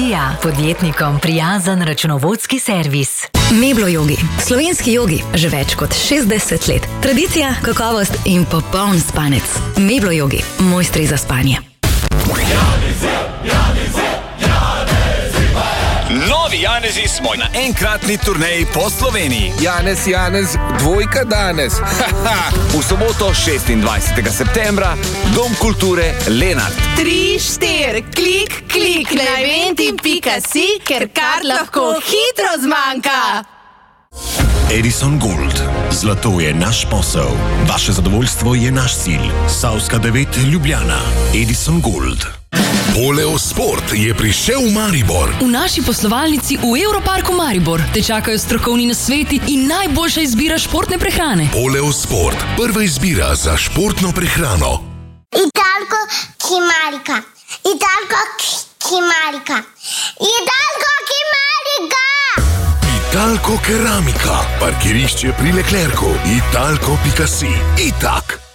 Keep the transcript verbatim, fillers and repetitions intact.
Vizija, podjetnikom prijazen računovodski servis. Meblo Yogi. Slovenski jogi že več kot šestdeset let. Tradicija, kakovost in popoln spanec. Meblo Yogi. Mojstri za spanje. Novi Janezi smo na enkratni turneji po Sloveniji. Janez, Janez, dvojka danes. V soboto šestindvajsetega septembra, Dom kulture Lenart. Tri, štir, klik, klik na eventi pika si, ker kar lahko hitro zmanjka. Edison Gold. Zlato je naš posel. Vaše zadovoljstvo je naš cilj. Savska devet Ljubljana. Edison Gold. Poleo Sport je prišel v Maribor. V naši poslovalnici v Europarku Maribor te čakajo strokovni nasveti in najboljša izbira športne prehrane. Poleo Sport, prva izbira za športno prehrano. Italko Kimarika. Italko Kimarika. Italko Kimarika. Italko Keramika. Parkirišče pri Leclercu. Italko pika si. Itak.